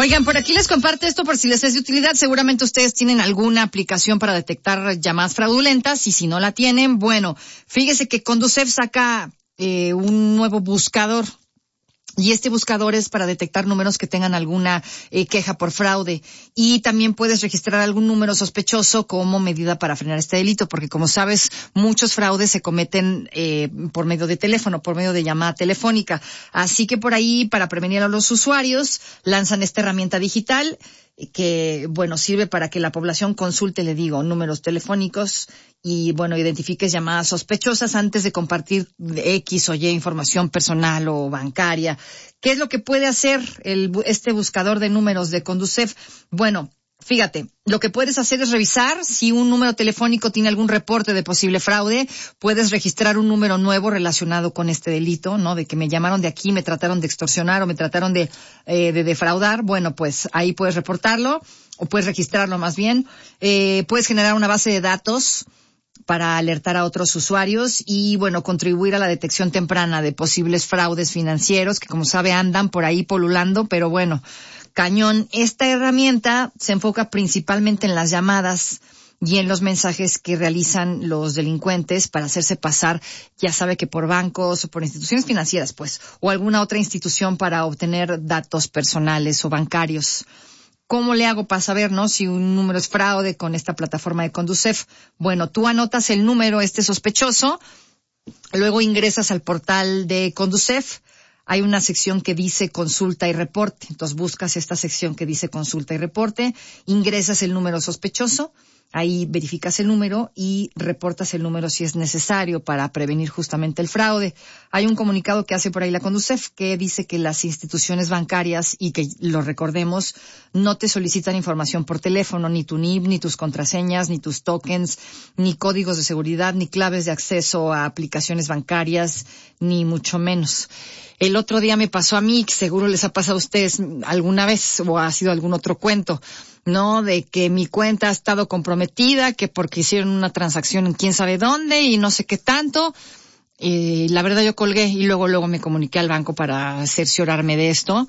Oigan, por aquí les comparto esto por si les es de utilidad. Seguramente ustedes tienen alguna aplicación para detectar llamadas fraudulentas y si no la tienen, bueno, fíjese que Conducef saca un nuevo buscador. Y este buscador es para detectar números que tengan alguna queja por fraude. Y también puedes registrar algún número sospechoso como medida para frenar este delito, porque como sabes, muchos fraudes se cometen por medio de teléfono, por medio de llamada telefónica. Así que por ahí, para prevenir a los usuarios, lanzan esta herramienta digital que, bueno, sirve para que la población consulte, le digo, números telefónicos y, bueno, identifiques llamadas sospechosas antes de compartir X o Y información personal o bancaria. ¿Qué es lo que puede hacer este buscador de números de Conducef? Bueno, fíjate, lo que puedes hacer es revisar si un número telefónico tiene algún reporte de posible fraude. Puedes registrar un número nuevo relacionado con este delito, ¿no? De que me llamaron de aquí, me trataron de extorsionar o me trataron de defraudar. Bueno, pues ahí puedes reportarlo o puedes registrarlo más bien. Puedes generar una base de datos para alertar a otros usuarios y, bueno, contribuir a la detección temprana de posibles fraudes financieros que, como sabe, andan por ahí polulando, pero bueno, cañón. Esta herramienta se enfoca principalmente en las llamadas y en los mensajes que realizan los delincuentes para hacerse pasar, ya sabe que por bancos o por instituciones financieras, pues, o alguna otra institución para obtener datos personales o bancarios. ¿Cómo le hago para saber, no, si un número es fraude con esta plataforma de Conducef? Bueno, tú anotas el número sospechoso, luego ingresas al portal de Conducef. Hay una sección que dice consulta y reporte. Entonces buscas esta sección que dice consulta y reporte, ingresas el número sospechoso, ahí verificas el número y reportas el número si es necesario para prevenir justamente el fraude. Hay un comunicado que hace por ahí la Conducef que dice que las instituciones bancarias, y que lo recordemos, no te solicitan información por teléfono, ni tu NIP, ni tus contraseñas, ni tus tokens, ni códigos de seguridad, ni claves de acceso a aplicaciones bancarias, ni mucho menos. El otro día me pasó a mí, que seguro les ha pasado a ustedes alguna vez o ha sido algún otro cuento, ¿no? De que mi cuenta ha estado comprometida, que porque hicieron una transacción en quién sabe dónde y no sé qué tanto. La verdad yo colgué y luego me comuniqué al banco para cerciorarme de esto.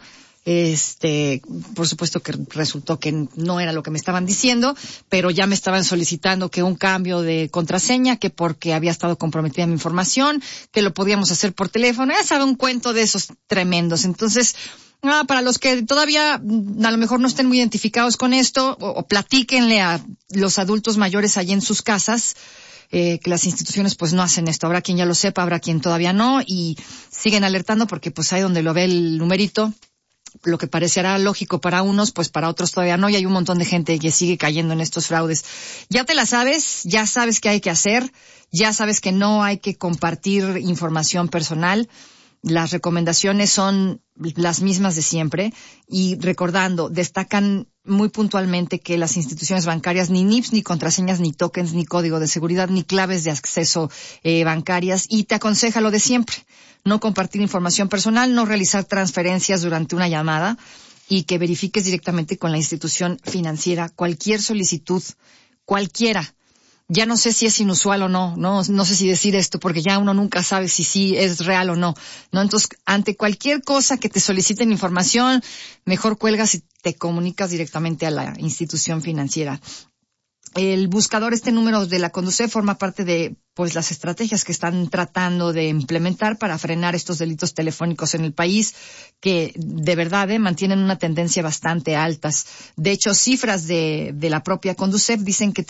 Por supuesto que resultó que no era lo que me estaban diciendo, pero ya me estaban solicitando que un cambio de contraseña, que porque había estado comprometida mi información, que lo podíamos hacer por teléfono. Ya sabe, un cuento de esos tremendos. Entonces, para los que todavía a lo mejor no estén muy identificados con esto, o platíquenle a los adultos mayores allí en sus casas, que las instituciones pues no hacen esto. Habrá quien ya lo sepa, habrá quien todavía no, y siguen alertando porque pues ahí donde lo ve el numerito, lo que parecerá lógico para unos, pues para otros todavía no, y hay un montón de gente que sigue cayendo en estos fraudes. Ya te la sabes, ya sabes qué hay que hacer, ya sabes que no hay que compartir información personal. Las recomendaciones son las mismas de siempre y recordando, destacan muy puntualmente que las instituciones bancarias ni NIPs, ni contraseñas, ni tokens, ni código de seguridad, ni claves de acceso bancarias, y te aconseja lo de siempre: no compartir información personal, no realizar transferencias durante una llamada y que verifiques directamente con la institución financiera cualquier solicitud, cualquiera. Ya no sé si es inusual o no sé si decir esto porque ya uno nunca sabe si sí es real o no. Entonces, ante cualquier cosa que te soliciten información, mejor cuelgas y te comunicas directamente a la institución financiera. El buscador, número de la Conducef, forma parte de pues las estrategias que están tratando de implementar para frenar estos delitos telefónicos en el país, que de verdad mantienen una tendencia bastante altas. De hecho, cifras de la propia Conducef dicen que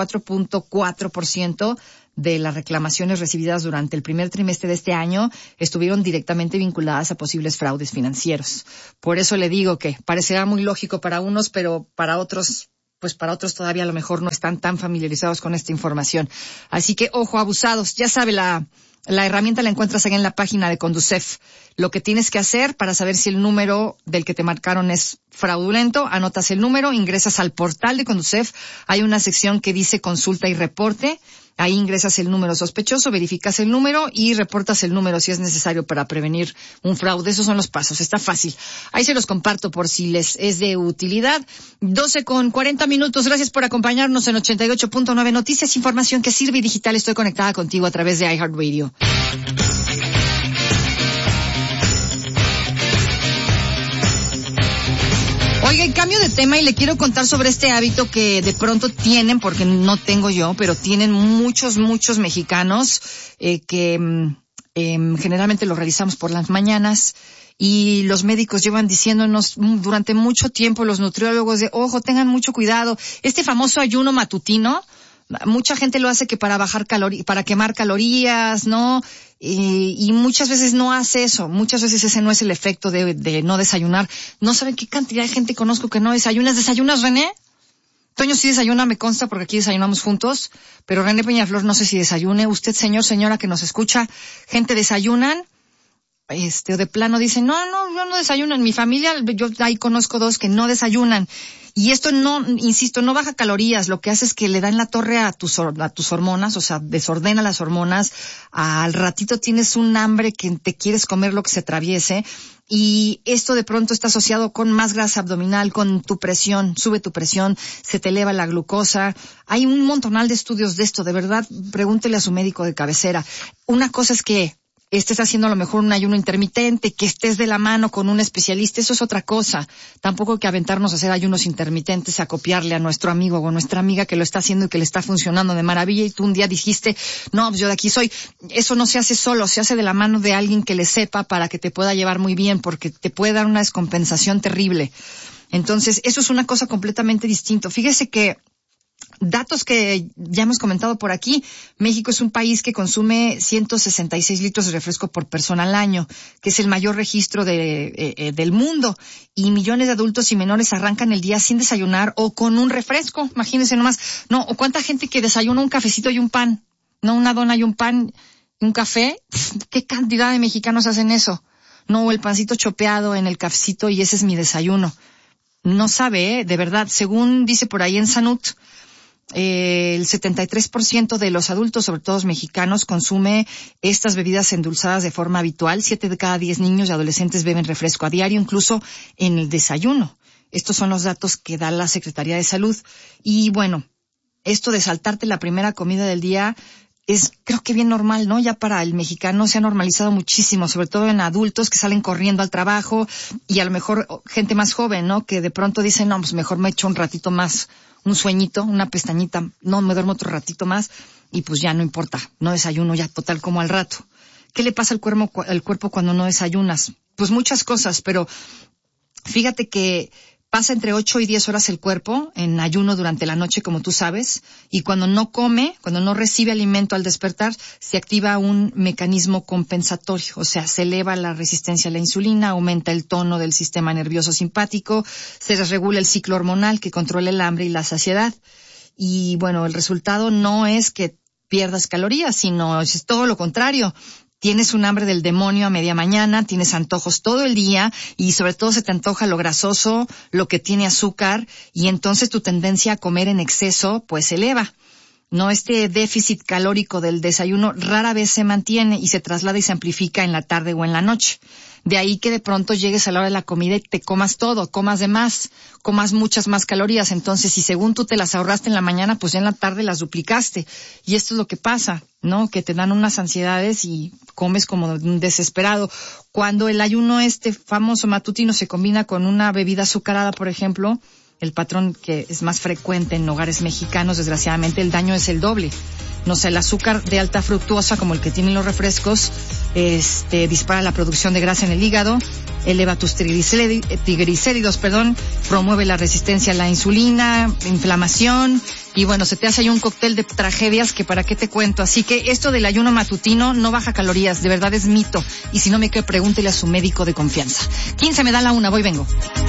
34.4% de las reclamaciones recibidas durante el primer trimestre de este año estuvieron directamente vinculadas a posibles fraudes financieros. Por eso le digo que parecerá muy lógico para unos, pero para otros todavía a lo mejor no están tan familiarizados con esta información. Así que, ojo, abusados. Ya sabe, la herramienta la encuentras ahí en la página de Conducef. Lo que tienes que hacer para saber si el número del que te marcaron es fraudulento, anotas el número, ingresas al portal de Conducef. Hay una sección que dice consulta y reporte. Ahí ingresas el número sospechoso, verificas el número y reportas el número si es necesario para prevenir un fraude. Esos son los pasos. Está fácil. Ahí se los comparto por si les es de utilidad. 12:40. Gracias por acompañarnos en 88.9 Noticias, información que sirve y digital. Estoy conectada contigo a través de iHeartRadio. Oiga, y cambio de tema y le quiero contar sobre este hábito que de pronto tienen, porque no tengo yo, pero tienen muchos mexicanos que generalmente lo realizamos por las mañanas. Y los médicos llevan diciéndonos durante mucho tiempo, los nutriólogos, ojo, tengan mucho cuidado. Este famoso ayuno matutino, mucha gente lo hace que para bajar para quemar calorías, ¿no? Y muchas veces no hace eso. Muchas veces ese no es el efecto de no desayunar. No saben qué cantidad de gente conozco que no desayuna. ¿Desayunas, René? Toño sí desayuna, me consta, porque aquí desayunamos juntos. Pero René Peñaflor no sé si desayune. Usted, señor, señora que nos escucha, gente, ¿desayunan? O de plano dicen, no, yo no desayuno. En mi familia, yo ahí conozco dos que no desayunan. Y esto no, insisto, no baja calorías. Lo que hace es que le da en la torre a tus hormonas, o sea, desordena las hormonas. Al ratito tienes un hambre que te quieres comer lo que se atraviese. Y esto de pronto está asociado con más grasa abdominal, con tu presión, sube tu presión, se te eleva la glucosa. Hay un montonal de estudios de esto, de verdad, pregúntele a su médico de cabecera. Una cosa es que estés haciendo a lo mejor un ayuno intermitente, que estés de la mano con un especialista, eso es otra cosa. Tampoco hay que aventarnos a hacer ayunos intermitentes, a copiarle a nuestro amigo o a nuestra amiga que lo está haciendo y que le está funcionando de maravilla y tú un día dijiste, no, pues yo de aquí soy. Eso no se hace solo, se hace de la mano de alguien que le sepa para que te pueda llevar muy bien, porque te puede dar una descompensación terrible. Entonces, eso es una cosa completamente distinta. Fíjese que datos que ya hemos comentado por aquí, México es un país que consume 166 litros de refresco por persona al año, que es el mayor registro del mundo, y millones de adultos y menores arrancan el día sin desayunar o con un refresco, imagínense nomás. No, o cuánta gente que desayuna un cafecito y un pan, no una dona y un pan y un café. ¿Qué cantidad de mexicanos hacen eso? No, o el pancito chopeado en el cafecito y ese es mi desayuno. No sabe, de verdad, según dice por ahí en Sanut, el 73% de los adultos, sobre todo mexicanos, consume estas bebidas endulzadas de forma habitual. 7 de cada 10 niños y adolescentes beben refresco a diario, incluso en el desayuno. Estos son los datos que da la Secretaría de Salud. Y bueno, esto de saltarte la primera comida del día es, creo que bien normal, ¿no? Ya para el mexicano se ha normalizado muchísimo, sobre todo en adultos que salen corriendo al trabajo y a lo mejor gente más joven, ¿no? Que de pronto dicen, no, pues mejor me echo un ratito más, un sueñito, una pestañita, no, me duermo otro ratito más y pues ya no importa, no desayuno ya total como al rato. ¿Qué le pasa al cuerpo cuando no desayunas? Pues muchas cosas, pero fíjate que pasa entre 8 y 10 horas el cuerpo en ayuno durante la noche, como tú sabes, y cuando no come, cuando no recibe alimento al despertar, se activa un mecanismo compensatorio, o sea, se eleva la resistencia a la insulina, aumenta el tono del sistema nervioso simpático, se desregula el ciclo hormonal que controla el hambre y la saciedad. Y bueno, el resultado no es que pierdas calorías, sino es todo lo contrario. Tienes un hambre del demonio a media mañana, tienes antojos todo el día y sobre todo se te antoja lo grasoso, lo que tiene azúcar y entonces tu tendencia a comer en exceso pues se eleva. No, este déficit calórico del desayuno rara vez se mantiene y se traslada y se amplifica en la tarde o en la noche. De ahí que de pronto llegues a la hora de la comida y te comas todo, comas de más, comas muchas más calorías. Entonces, si según tú te las ahorraste en la mañana, pues ya en la tarde las duplicaste. Y esto es lo que pasa, ¿no? Que te dan unas ansiedades y comes como un desesperado. Cuando el ayuno famoso matutino se combina con una bebida azucarada, por ejemplo, el patrón que es más frecuente en hogares mexicanos, desgraciadamente, el daño es el doble. No sé, el azúcar de alta fructuosa, como el que tienen los refrescos, dispara la producción de grasa en el hígado, eleva tus triglicéridos, promueve la resistencia a la insulina, inflamación, y bueno, se te hace ahí un cóctel de tragedias que para qué te cuento. Así que esto del ayuno matutino no baja calorías, de verdad es mito, y si no me cree, pregúntele a su médico de confianza. 15 me da la 1, voy, vengo.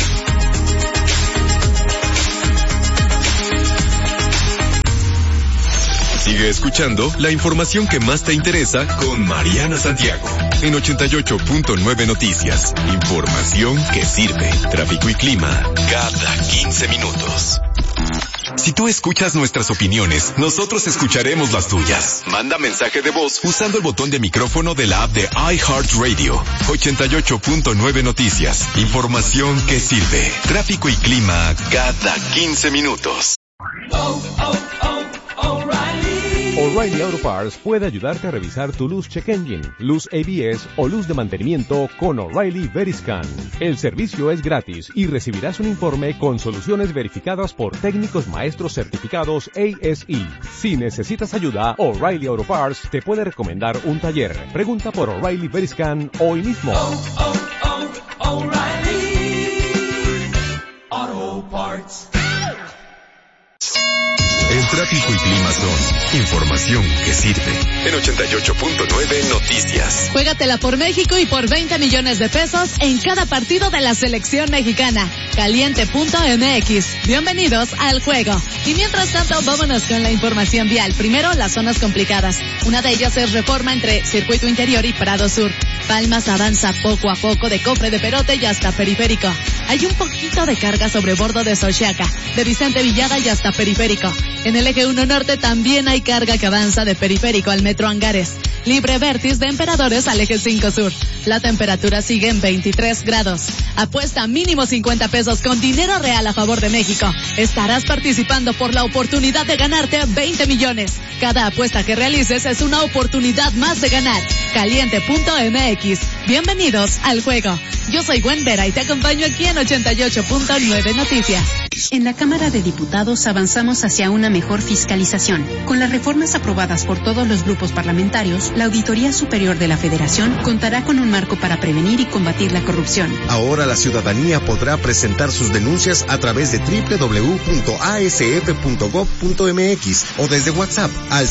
Sigue escuchando la información que más te interesa con Mariana Santiago en 88.9 Noticias. Información que sirve. Tráfico y clima cada 15 minutos. Si tú escuchas nuestras opiniones, nosotros escucharemos las tuyas. Manda mensaje de voz usando el botón de micrófono de la app de iHeartRadio. 88.9 Noticias. Información que sirve. Tráfico y clima cada 15 minutos. O'Reilly Auto Parts puede ayudarte a revisar tu luz check engine, luz ABS o luz de mantenimiento con O'Reilly Veriscan. El servicio es gratis y recibirás un informe con soluciones verificadas por técnicos maestros certificados ASE. Si necesitas ayuda, O'Reilly Auto Parts te puede recomendar un taller. Pregunta por O'Reilly Veriscan hoy mismo. O'Reilly Auto Parts. El tráfico y clima son información que sirve. En 88.9 Noticias. Juégatela por México y por 20 millones de pesos en cada partido de la selección mexicana. Caliente.mx. Bienvenidos al juego. Y mientras tanto, vámonos con la información vial. Primero, las zonas complicadas. Una de ellas es Reforma entre Circuito Interior y Prado Sur. Palmas avanza poco a poco de Cofre de Perote y hasta Periférico. Hay un poquito de carga sobre bordo de Xochiaca, de Vicente Villada y hasta Periférico. En el eje 1 Norte también hay carga que avanza de Periférico al Metro Angares. Libre Vértiz de Emperadores al eje 5 Sur. La temperatura sigue en 23 grados. Apuesta mínimo 50 pesos con dinero real a favor de México. Estarás participando por la oportunidad de ganarte 20 millones. Cada apuesta que realices es una oportunidad más de ganar. Caliente.mx. Bienvenidos al juego. Yo soy Gwen Vera y te acompaño aquí en 88.9 Noticias. En la Cámara de Diputados avanzamos hacia una mejor fiscalización. Con las reformas aprobadas por todos los grupos parlamentarios, la Auditoría Superior de la Federación contará con un marco para prevenir y combatir la corrupción. Ahora la ciudadanía podrá presentar sus denuncias a través de www.asf.gov.mx o desde WhatsApp al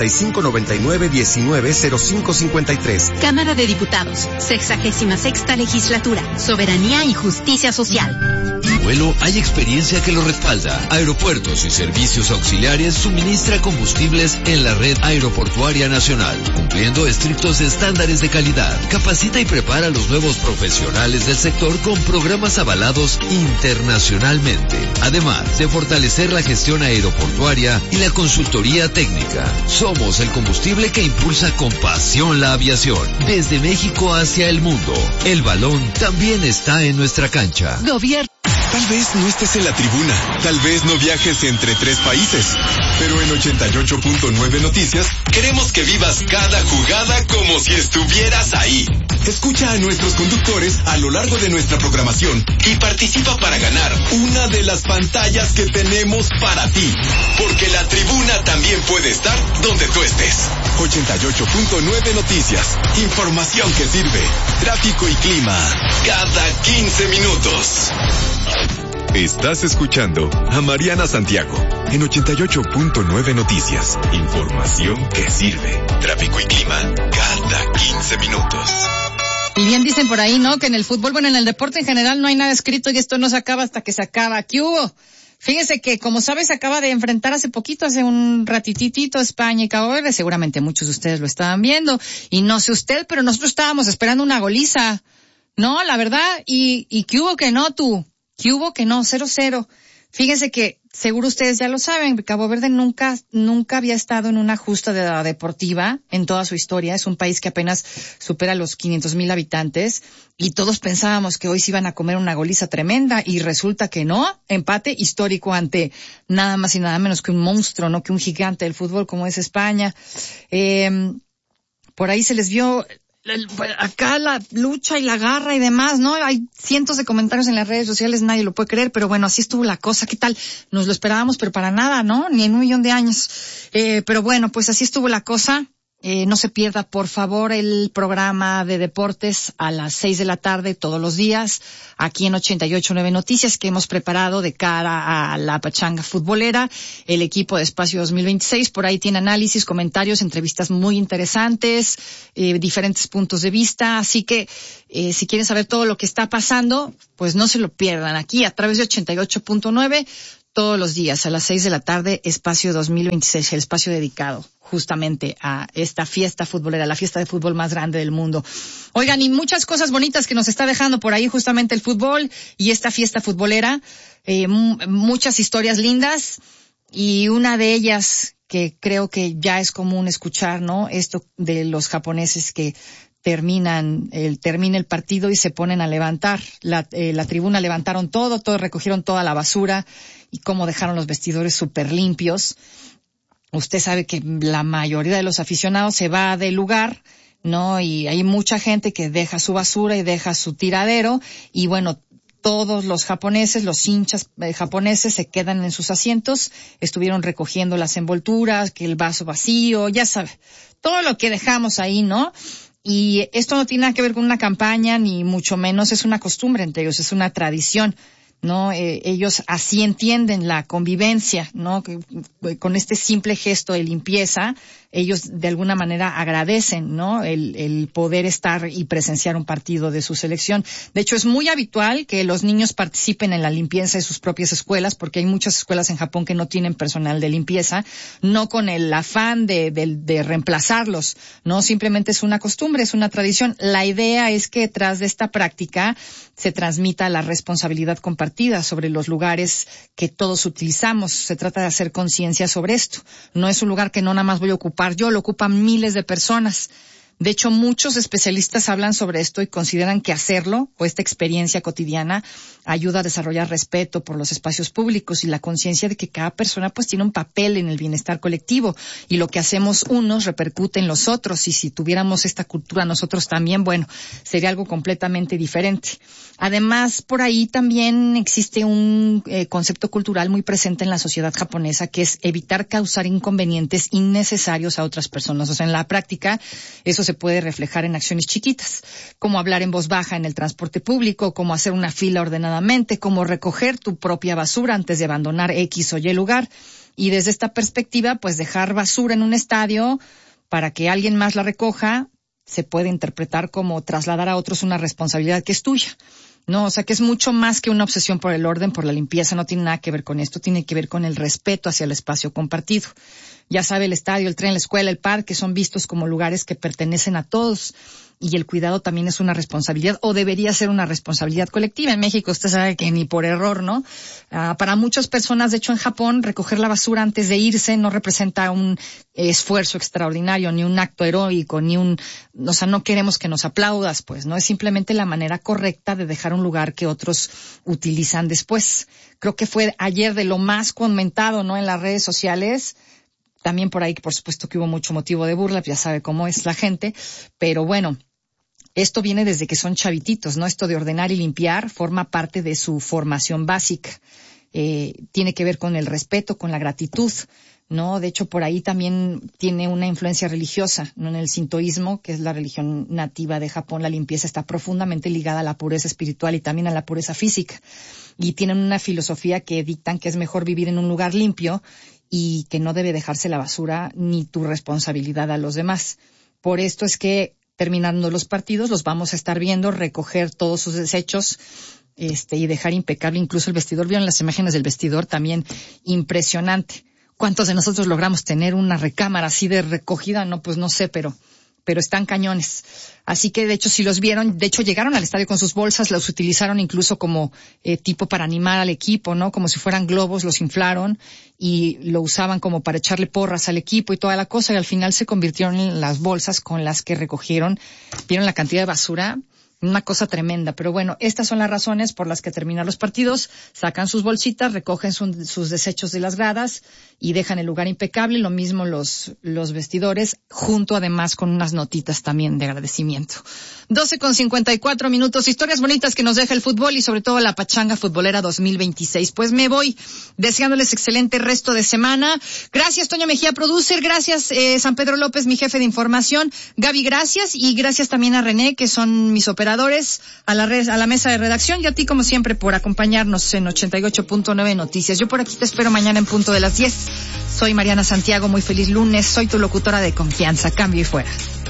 5599-190553. Cámara de Diputados, 66ª Legislatura, Soberanía y Justicia Social. Vuelo hay experiencia que lo respalda. Aeropuertos y Servicios Auxiliares suministra combustibles en la red aeroportuaria nacional, cumpliendo estrictos estándares de calidad. Capacita y prepara a los nuevos profesionales del sector con programas avalados internacionalmente. Además de fortalecer la gestión aeroportuaria y la consultoría técnica. Somos el combustible que impulsa con pasión la aviación, desde México hacia el mundo. El balón también está en nuestra cancha. Gobierno. Tal vez no estés en la tribuna, tal vez no viajes entre 3 países, pero en 88.9 Noticias queremos que vivas cada jugada como si estuvieras ahí. Escucha a nuestros conductores a lo largo de nuestra programación y participa para ganar una de las pantallas que tenemos para ti, porque la tribuna también puede estar donde tú estés. 88.9 Noticias, información que sirve, tráfico y clima, cada 15 minutos. Estás escuchando a Mariana Santiago en 88.9 Noticias. Información que sirve. Tráfico y clima cada 15 minutos. Y bien dicen por ahí, ¿no? Que en el fútbol, bueno, en el deporte en general no hay nada escrito y esto no se acaba hasta que se acaba. ¿Qué hubo? Fíjese que, como sabes, se acaba de enfrentar hace un ratititito España y Cabo Verde. Seguramente muchos de ustedes lo estaban viendo. Y no sé usted, pero nosotros estábamos esperando una goliza. No, la verdad. ¿Y qué hubo que no, tú? ¿Qué hubo que no? 0-0. Fíjense que, seguro ustedes ya lo saben, Cabo Verde nunca había estado en una justa deportiva en toda su historia. Es un país que apenas supera los 500,000 habitantes y todos pensábamos que hoy se iban a comer una goliza tremenda y resulta que no. Empate histórico ante nada más y nada menos que un monstruo, no que un gigante del fútbol como es España. Por ahí se les vio acá la lucha y la garra y demás, ¿no? Hay cientos de comentarios en las redes sociales, nadie lo puede creer, pero bueno, así estuvo la cosa. ¿Qué tal? Nos lo esperábamos, pero para nada, ¿no? Ni en 1,000,000 de años. Pero bueno, pues así estuvo la cosa. No se pierda, por favor, el programa de deportes a las 6 de la tarde todos los días, aquí en 88.9 Noticias, que hemos preparado de cara a la pachanga futbolera, el equipo de Espacio 2026. Por ahí tiene análisis, comentarios, entrevistas muy interesantes, diferentes puntos de vista. Así que, si quieren saber todo lo que está pasando, pues no se lo pierdan aquí a través de 88.9 todos los días a las 6 de la tarde, Espacio 2026, el espacio dedicado justamente a esta fiesta futbolera, la fiesta de fútbol más grande del mundo. Oigan, y muchas cosas bonitas que nos está dejando por ahí justamente el fútbol y esta fiesta futbolera, muchas historias lindas y una de ellas que creo que ya es común escuchar, ¿no? Esto de los japoneses que termina el partido y se ponen a levantar la tribuna, levantaron todo, recogieron toda la basura y cómo dejaron los vestidores súper limpios. usted sabe que la mayoría de los aficionados se va del lugar, ¿no? Y hay mucha gente que deja su basura y deja su tiradero, y bueno, todos los japoneses, los hinchas japoneses se quedan en sus asientos, estuvieron recogiendo las envolturas, que el vaso vacío, ya sabe, todo lo que dejamos ahí, ¿no? Y esto no tiene nada que ver con una campaña, ni mucho menos es una costumbre entre ellos, es una tradición, ¿no? Ellos así entienden la convivencia, ¿no? Con este simple gesto de limpieza, ellos de alguna manera agradecen, ¿no? El poder estar y presenciar un partido de su selección. De hecho, es muy habitual que los niños participen en la limpieza de sus propias escuelas, porque hay muchas escuelas en Japón que no tienen personal de limpieza, no con el afán de reemplazarlos, ¿no? Simplemente es una costumbre, es una tradición. La idea es que detrás de esta práctica se transmita la responsabilidad compartida sobre los lugares que todos utilizamos. Se trata de hacer conciencia sobre esto. No es un lugar que no nada más voy a ocupar yo, lo ocupan miles de personas. De hecho, muchos especialistas hablan sobre esto y consideran que hacerlo, o esta experiencia cotidiana, ayuda a desarrollar respeto por los espacios públicos y la conciencia de que cada persona pues tiene un papel en el bienestar colectivo, y lo que hacemos unos repercute en los otros, y si tuviéramos esta cultura nosotros también, bueno, sería algo completamente diferente. Además, por ahí también existe un concepto cultural muy presente en la sociedad japonesa, que es evitar causar inconvenientes innecesarios a otras personas. O sea, en la práctica, eso se puede reflejar en acciones chiquitas, como hablar en voz baja en el transporte público, como hacer una fila ordenadamente, como recoger tu propia basura antes de abandonar X o Y lugar. Y desde esta perspectiva, pues dejar basura en un estadio para que alguien más la recoja, se puede interpretar como trasladar a otros una responsabilidad que es tuya. No, o sea que es mucho más que una obsesión por el orden, por la limpieza, no tiene nada que ver con esto, tiene que ver con el respeto hacia el espacio compartido. Ya sabe, el estadio, el tren, la escuela, el parque son vistos como lugares que pertenecen a todos, y el cuidado también es una responsabilidad, o debería ser una responsabilidad colectiva. En México usted sabe que ni por error, ¿no? Para muchas personas, de hecho en Japón, recoger la basura antes de irse no representa un esfuerzo extraordinario, ni un acto heroico, o sea, no queremos que nos aplaudas, pues, ¿no? Es simplemente la manera correcta de dejar un lugar que otros utilizan después. Creo que fue ayer de lo más comentado, ¿no? En las redes sociales. También por ahí, por supuesto, que hubo mucho motivo de burla, ya sabe cómo es la gente, pero bueno, esto viene desde que son chavititos, ¿no? Esto de ordenar y limpiar forma parte de su formación básica. Tiene que ver con el respeto, con la gratitud, ¿no? De hecho, por ahí también tiene una influencia religiosa, ¿no? En el sintoísmo, que es la religión nativa de Japón, la limpieza está profundamente ligada a la pureza espiritual y también a la pureza física. Y tienen una filosofía que dictan que es mejor vivir en un lugar limpio y que no debe dejarse la basura ni tu responsabilidad a los demás. Por esto es que, terminando los partidos, los vamos a estar viendo recoger todos sus desechos, y dejar impecable incluso el vestidor. ¿Vieron las imágenes del vestidor? También impresionante. ¿Cuántos de nosotros logramos tener una recámara así de recogida? No, pues no sé, pero están cañones. Así que, de hecho, si los vieron, de hecho, llegaron al estadio con sus bolsas, los utilizaron incluso como tipo para animar al equipo, ¿no? Como si fueran globos, los inflaron y lo usaban como para echarle porras al equipo y toda la cosa, y al final se convirtieron en las bolsas con las que recogieron. ¿Vieron la cantidad de basura? Una cosa tremenda, pero bueno, estas son las razones por las que terminan los partidos, sacan sus bolsitas, recogen sus desechos de las gradas y dejan el lugar impecable, lo mismo los vestidores, junto además con unas notitas también de agradecimiento. 12:54, historias bonitas que nos deja el fútbol y sobre todo la pachanga futbolera 2026. Pues me voy deseándoles excelente resto de semana. Gracias, Toño Mejía, producer, gracias, San Pedro López, mi jefe de información, Gaby, gracias, y gracias también a René, que son mis operadores, a la mesa de redacción, y a ti como siempre por acompañarnos en 88.9 Noticias. Yo por aquí te espero mañana en punto de las 10. Soy Mariana Santiago, muy feliz lunes, soy tu locutora de confianza. Cambio y fuera.